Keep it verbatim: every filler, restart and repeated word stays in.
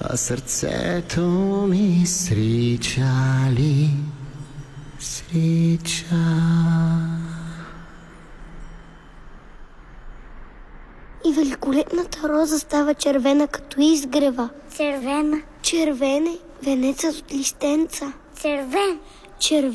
а сърцето ми сричали, срича. И великолепната роза става червена, като изгрева. Червена. Червене, венецът от листенца. Червен. Червен.